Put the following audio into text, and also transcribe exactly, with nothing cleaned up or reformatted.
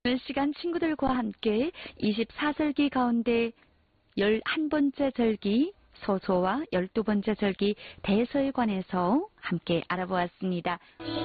오늘 시간 친구들과 함께 이십사 절기 가운데 열한 번째 절기 서소와 열두 번째 절기 대서에 관해서 함께 알아보았습니다.